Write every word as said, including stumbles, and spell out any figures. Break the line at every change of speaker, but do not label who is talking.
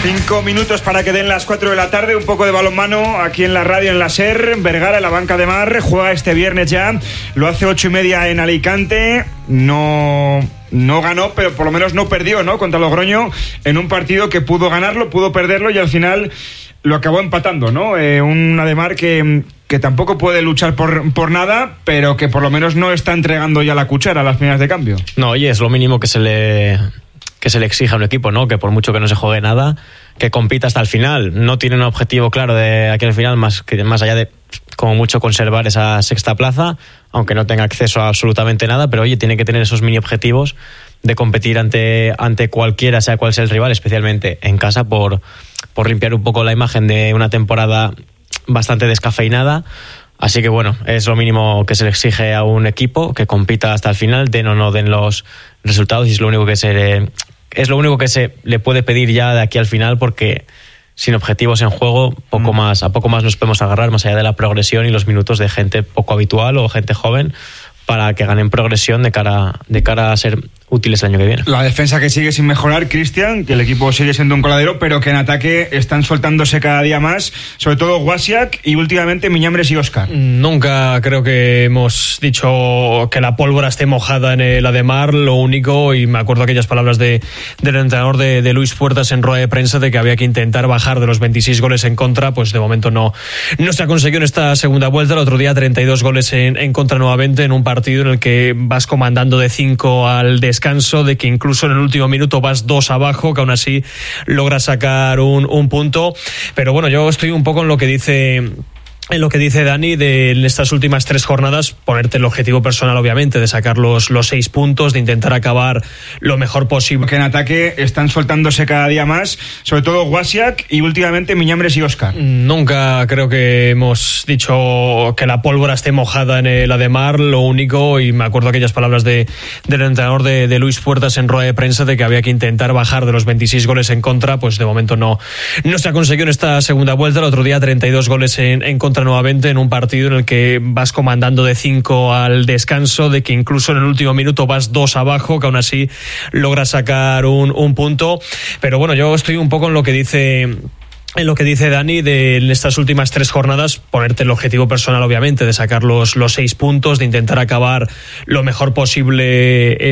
Cinco minutos para que den las cuatro de la tarde. Un poco de balonmano aquí en la radio, en la SER. Vergara, en la banca de Mar, juega este viernes ya. Lo hace ocho y media en Alicante. No... No ganó, pero por lo menos no perdió, ¿no? Contra Logroño, en un partido que pudo ganarlo, pudo perderlo y al final lo acabó empatando, ¿no? Eh, un Ademar que, que tampoco puede luchar por, por nada, pero que por lo menos no está entregando ya la cuchara a las primeras de cambio.
No, oye, es lo mínimo que se le que se le exige a un equipo, ¿no? Que por mucho que no se juegue nada, que compita hasta el final. No tiene un objetivo claro de aquí al final, más que más allá de como mucho conservar esa sexta plaza, aunque no tenga acceso a absolutamente nada, pero oye, tiene que tener esos mini objetivos de competir ante, ante cualquiera, sea cual sea el rival, especialmente en casa, por, por limpiar un poco la imagen de una temporada bastante descafeinada. Así que bueno, es lo mínimo que se le exige a un equipo, que compita hasta el final, den o no den los resultados, y es lo único que se le, es lo único que se le puede pedir ya de aquí al final, porque sin objetivos en juego, poco mm. más, a poco más nos podemos agarrar, más allá de la progresión y los minutos de gente poco habitual o gente joven, para que ganen progresión de cara, de cara a ser útiles el año que viene.
La defensa que sigue sin mejorar, Cristian, que el equipo sigue siendo un coladero, pero que en ataque están soltándose cada día más, sobre todo Guasiak y últimamente Miñambres y Óscar.
Nunca creo que hemos dicho que la pólvora esté mojada en el Ademar. Lo único, y me acuerdo aquellas palabras de, del entrenador de, de Luis Puertas en rueda de prensa, de que había que intentar bajar de los veintiséis goles en contra, pues de momento no, no se ha conseguido en esta segunda vuelta. El otro día treinta y dos goles en, en contra nuevamente, en un partido en el que vas comandando de cinco al descanso, de que incluso en el último minuto vas dos abajo, que aún así logras sacar un, un punto. Pero bueno, yo estoy un poco en lo que dice... En lo que dice Dani, de en estas últimas tres jornadas, ponerte el objetivo personal, obviamente, de sacar los, los seis puntos, de intentar acabar lo mejor posible.
Que en ataque están soltándose cada día más, sobre todo Guasiak y últimamente Miñambres y Óscar.
Nunca creo que hemos dicho que la pólvora esté mojada en el Ademar. Lo único, y me acuerdo aquellas palabras de, del entrenador de, de Luis Puertas en rueda de prensa, de que había que intentar bajar de los veintiséis goles en contra, pues de momento no, no se ha conseguido en esta segunda vuelta. El otro día treinta y dos goles en, en contra nuevamente, en un partido en el que vas comandando de cinco al descanso, de que incluso en el último minuto vas dos abajo, que aún así logras sacar un, un punto. Pero bueno, yo estoy un poco en lo que dice... En lo que dice Dani, de en estas últimas tres jornadas, ponerte el objetivo personal, obviamente, de sacar los, los seis puntos, de intentar acabar lo mejor posible